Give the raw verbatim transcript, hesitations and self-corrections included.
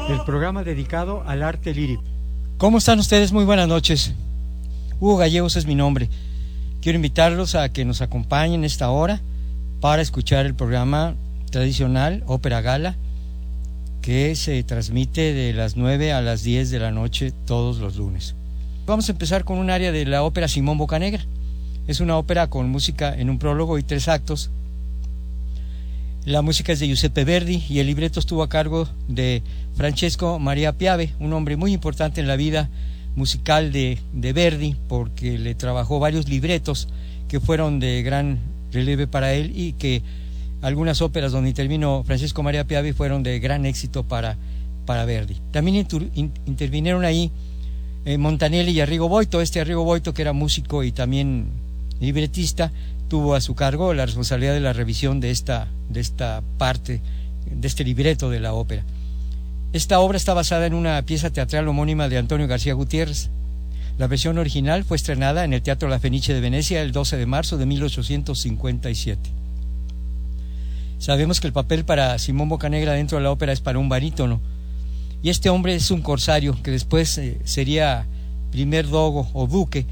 el programa dedicado al arte lírico. ¿Cómo están ustedes? Muy buenas noches. Hugo Gallegos es mi nombre. Quiero invitarlos a que nos acompañen esta hora para escuchar el programa tradicional Ópera Gala, que se transmite de las nueve a las diez de la noche todos los lunes. Vamos a empezar con un área de la ópera Simón Boccanegra. Es una ópera con música en un prólogo y tres actos. La música es de Giuseppe Verdi y el libreto estuvo a cargo de Francesco Maria Piave, un hombre muy importante en la vida musical de, de Verdi, porque le trabajó varios libretos que fueron de gran relieve para él y que algunas óperas donde intervino Francesco Maria Piave fueron de gran éxito para, para Verdi. También inter, in, intervinieron ahí eh, Montanelli y Arrigo Boito. Este Arrigo Boito, que era músico y también libretista, tuvo a su cargo la responsabilidad de la revisión de esta, de esta parte, de este libreto de la ópera. Esta obra está basada en una pieza teatral homónima de Antonio García Gutiérrez. La versión original fue estrenada en el Teatro La Fenice de Venecia el doce de marzo de mil ochocientos cincuenta y siete. Sabemos que el papel para Simón Boccanegra dentro de la ópera es para un barítono, y este hombre es un corsario que después eh, sería primer dogo o duque